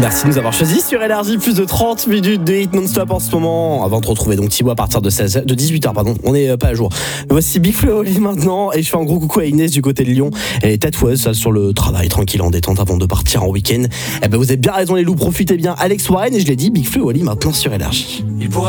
Merci de nous avoir choisis sur Énergie. Plus de 30 minutes de hit non-stop en ce moment. Avant de retrouver donc Thibaut à partir de 18h, pardon. On n'est pas à jour. Voici Big Flo au lit maintenant. Et je fais un gros coucou à Inès du côté de Lyon. Elle est tatoueuse, ça, sur le travail, tranquille, en détente avant de partir en week-end. Eh ben, vous avez bien raison, les loups. Profitez bien. Alex Warren, et je l'ai dit, Big Flo au lit maintenant sur Énergie.